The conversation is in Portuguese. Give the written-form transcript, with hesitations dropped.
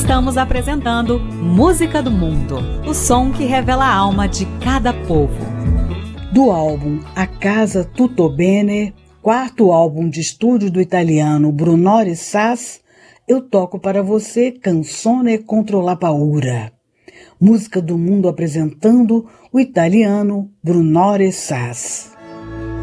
Estamos apresentando Música do Mundo, o som que revela a alma de cada povo. Do álbum A Casa Tutto Bene, quarto álbum de estúdio do italiano Brunore Sass, eu toco para você Canzone contro la paura. Música do Mundo apresentando o italiano Brunore Sass.